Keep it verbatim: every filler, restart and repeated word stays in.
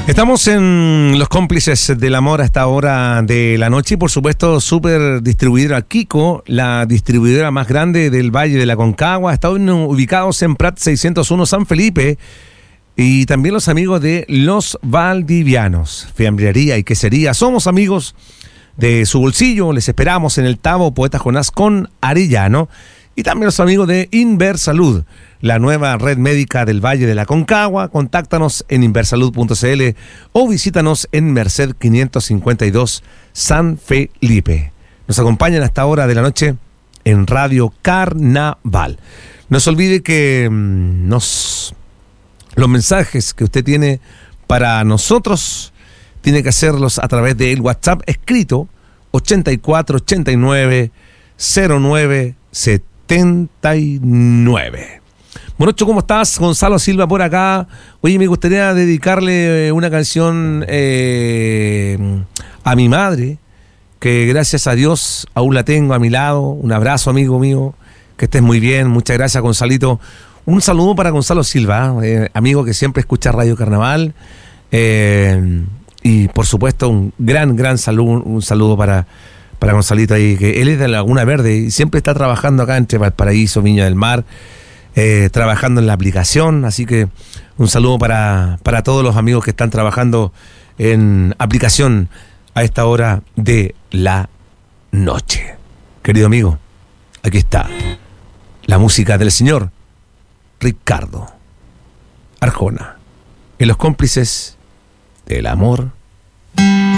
Estamos en Los Cómplices del Amor a esta hora de la noche y por supuesto Super Distribuidora Kiko, la distribuidora más grande del Valle de la Concagua. Están ubicados en Prat seiscientos uno San Felipe y también los amigos de Los Valdivianos, fiambrería y quesería. Somos amigos de su bolsillo, les esperamos en el Tabo Poeta Jonás con Arellano y también los amigos de Inversalud, la nueva red médica del Valle de la Concagua. Contáctanos en inversalud punto c l o visítanos en Merced quinientos cincuenta y dos San Felipe. Nos acompañan hasta hora de la noche en Radio Carnaval. No se olvide que mmm, nos, los mensajes que usted tiene para nosotros tiene que hacerlos a través del WhatsApp escrito ochenta y cuatro ochenta y nueve cero nueve setenta y nueve. Monocho, ¿cómo estás? Gonzalo Silva por acá. Oye, me gustaría dedicarle una canción eh, a mi madre, que gracias a Dios aún la tengo a mi lado. Un abrazo, amigo mío, que estés muy bien. Muchas gracias, Gonzalito. Un saludo para Gonzalo Silva, eh, amigo que siempre escucha Radio Carnaval. Eh, y por supuesto, un gran, gran saludo, un saludo para, para Gonzalito ahí, que él es de Laguna Verde y siempre está trabajando acá entre Valparaíso, Viña del Mar. Eh, trabajando en la aplicación, así que un saludo para, para todos los amigos que están trabajando en aplicación a esta hora de la noche. Querido amigo, aquí está la música del señor Ricardo Arjona en Los Cómplices del Amor